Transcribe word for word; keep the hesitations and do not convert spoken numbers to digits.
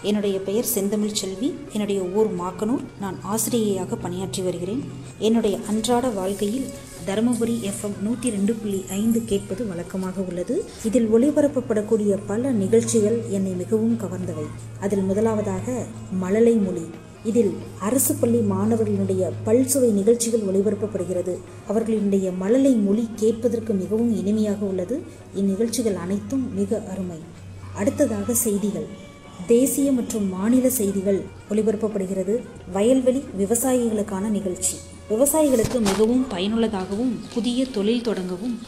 என்னுடைய பெயர் செந்தமிழ் செல்வி. என்னுடைய ஊர் மாக்கனூர். நான் ஆசிரியையாக பணியாற்றி வருகிறேன். என்னுடைய அன்றாட வாழ்க்கையில் தருமபுரி எஃப்எம் நூற்றி ரெண்டு புள்ளி ஐந்து கேட்பது வழக்கமாக உள்ளது. இதில் ஒளிபரப்பப்படக்கூடிய பல நிகழ்ச்சிகள் என்னை மிகவும் கவர்ந்தவை. அதில் முதலாவதாக மழலை மொழி. இதில் அரசு பள்ளி மாணவர்களுடைய பல்சுவை நிகழ்ச்சிகள் ஒளிபரப்பப்படுகிறது. அவர்களுடைய மழலை மொழி கேட்பதற்கு மிகவும் இனிமையாக உள்ளது. இந்நிகழ்ச்சிகள் அனைத்தும் மிக அருமை. அடுத்ததாக செய்திகள். தேசிய மற்றும் மாநில செய்திகள் ஒளிபரப்பப்படுகிறது. வயல்வெளி விவசாயிகளுக்கான நிகழ்ச்சி. விவசாயிகளுக்கு மிகவும் பயனுள்ளதாகவும் புதிய தொழில் தொடங்கவும்